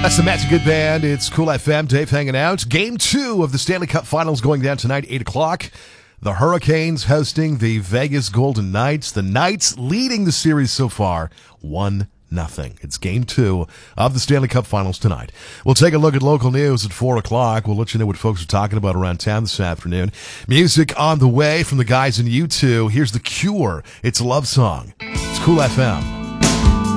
That's the Magic Good Band. It's Cool FM. Dave hanging out. Game 2 of the Stanley Cup Finals going down tonight, 8 o'clock. The Hurricanes hosting the Vegas Golden Knights. The Knights leading the series so far, 1-0. It's Game 2 of the Stanley Cup Finals tonight. We'll take a look at local news at 4 o'clock. We'll let you know what folks are talking about around town this afternoon. Music on the way from the guys in U2. Here's The Cure. It's a love song. It's Cool FM.